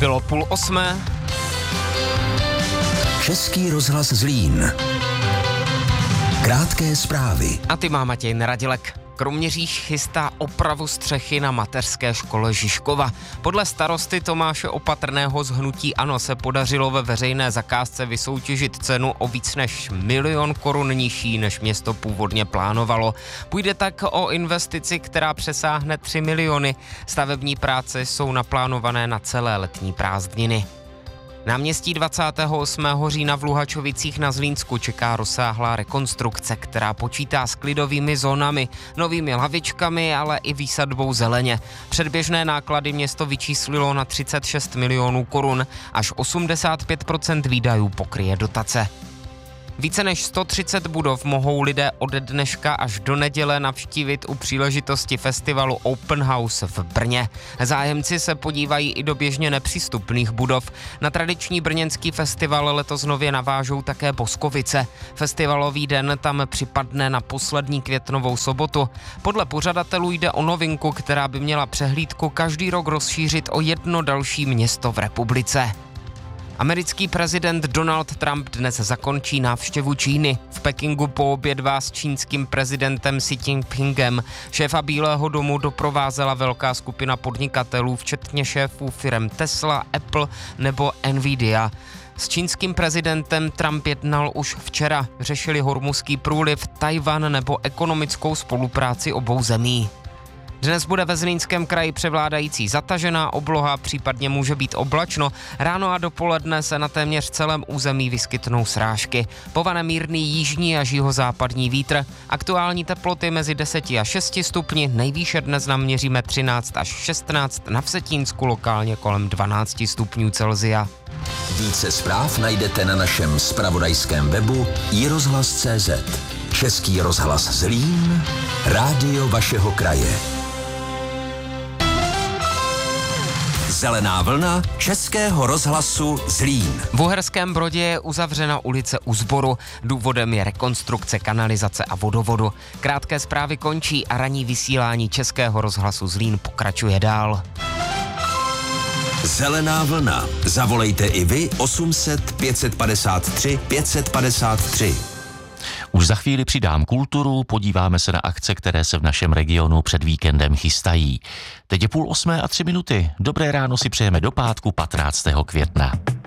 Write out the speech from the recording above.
Bylo 7:30. Český rozhlas Zlín. Krátké zprávy. A ty má Matěj Neradilek. Kroměříž chystá opravu střechy na mateřské škole Žižkova. Podle starosty Tomáše Opatrného z hnutí ANO se podařilo ve veřejné zakázce vysoutěžit cenu o víc než 1 000 000 korun nižší, než město původně plánovalo. Půjde tak o investici, která přesáhne 3 miliony. Stavební práce jsou naplánované na celé letní prázdniny. Náměstí 28. října v Luhačovicích na Zlínsku čeká rozsáhlá rekonstrukce, která počítá s klidovými zónami, novými lavičkami, ale i výsadbou zeleně. Předběžné náklady město vyčíslilo na 36 milionů korun, až 85% výdajů pokryje dotace. Více než 130 budov mohou lidé ode dneška až do neděle navštívit u příležitosti festivalu Open House v Brně. Zájemci se podívají i do běžně nepřístupných budov. Na tradiční brněnský festival letos nově navážou také Boskovice. Festivalový den tam připadne na poslední květnovou sobotu. Podle pořadatelů jde o novinku, která by měla přehlídku každý rok rozšířit o jedno další město v republice. Americký prezident Donald Trump dnes zakončí návštěvu Číny. V Pekingu poobědvá s čínským prezidentem Xi Jinpingem. Šéfa Bílého domu doprovázela velká skupina podnikatelů, včetně šéfů firem Tesla, Apple nebo Nvidia. S čínským prezidentem Trump jednal už včera. Řešili Hormuzský průliv, Tajvan nebo ekonomickou spolupráci obou zemí. Dnes bude ve Zlínském kraji převládající zatažená obloha, případně může být oblačno. Ráno a dopoledne se na téměř celém území vyskytnou srážky. Povane mírný jižní až jihozápadní vítr. Aktuální teploty mezi 10 a 6 stupni, nejvýše dnes naměříme 13 až 16, na Vsetínsku lokálně kolem 12 stupňů Celsia. Více zpráv najdete na našem zpravodajském webu iRozhlas.cz. Český rozhlas Zlín, rádio vašeho kraje. Zelená vlna Českého rozhlasu Zlín. V Uherském Brodě je uzavřena ulice u Sboru. Důvodem je rekonstrukce kanalizace a vodovodu. Krátké zprávy končí a ranní vysílání Českého rozhlasu Zlín pokračuje dál. Zelená vlna. Zavolejte i vy 800 553 553. Už za chvíli přidám kulturu, podíváme se na akce, které se v našem regionu před víkendem chystají. Teď je 7:30 a 3 minuty. Dobré ráno si přejeme do pátku 15. května.